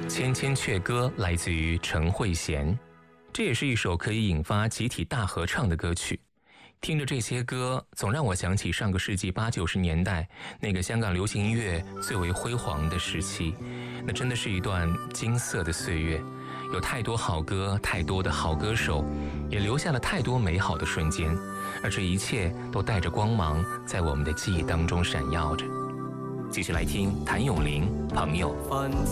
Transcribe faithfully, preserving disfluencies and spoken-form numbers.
千千阙歌来自于陈慧娴，这也是一首可以引发集体大合唱的歌曲。听着这些歌，总让我想起上个世纪八九十年代那个香港流行音乐最为辉煌的时期，那真的是一段金色的岁月，有太多好歌，太多的好歌手，也留下了太多美好的瞬间，而这一切都带着光芒，在我们的记忆当中闪耀着。继续来听谭咏麟《朋友》。